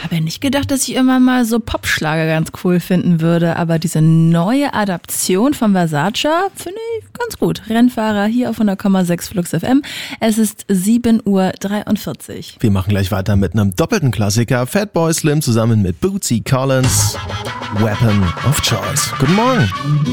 habe nicht gedacht, dass ich immer mal so Popschlager ganz cool finden würde, aber diese neue Adaption von Versace finde ich ganz gut. Rennfahrer hier auf 100,6 Flux FM. Es ist 7:43 Uhr. Wir machen gleich weiter mit einem doppelten Klassiker. Fatboy Slim zusammen mit Bootsy Collins. Weapon of Choice. Guten Morgen.